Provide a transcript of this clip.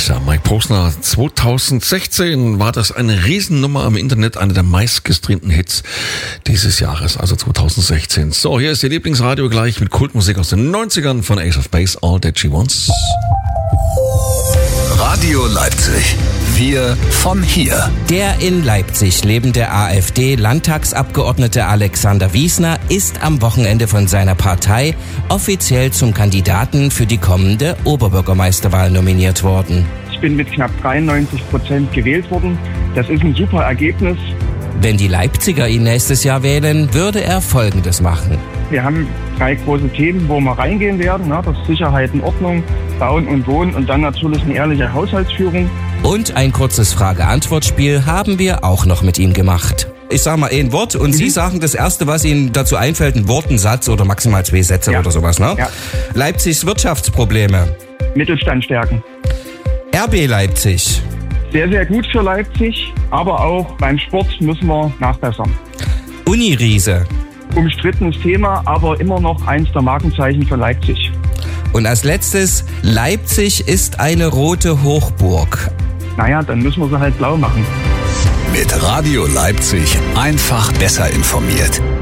Tja, Mike Posner, 2016 war das eine Riesennummer im Internet, einer der meistgestreamten Hits dieses Jahres, also 2016. So, hier ist Ihr Lieblingsradio gleich mit Kultmusik aus den 90ern von Ace of Base, All That She Wants. Radio Leipzig. Wir von hier. Der in Leipzig lebende AfD-Landtagsabgeordnete Alexander Wiesner ist am Wochenende von seiner Partei offiziell zum Kandidaten für die kommende Oberbürgermeisterwahl nominiert worden. Ich bin mit knapp 93% gewählt worden. Das ist ein super Ergebnis. Wenn die Leipziger ihn nächstes Jahr wählen, würde er Folgendes machen. Wir haben 3 große Themen, wo wir reingehen werden. Das ist Sicherheit und Ordnung, Bauen und Wohnen und dann natürlich eine ehrliche Haushaltsführung. Und ein kurzes Frage-Antwort-Spiel haben wir auch noch mit ihm gemacht. Ich sage mal ein Wort und Sie sagen das Erste, was Ihnen dazu einfällt, ein Wort, ein Satz oder maximal 2 Sätze oder sowas, ne? Ja. Leipzigs Wirtschaftsprobleme. Mittelstand stärken. RB Leipzig. Sehr, sehr gut für Leipzig, aber auch beim Sport müssen wir nachbessern. Uniriese. Umstrittenes Thema, aber immer noch eins der Markenzeichen für Leipzig. Und als letztes, Leipzig ist eine rote Hochburg. Naja, dann müssen wir sie halt blau machen. Mit Radio Leipzig einfach besser informiert.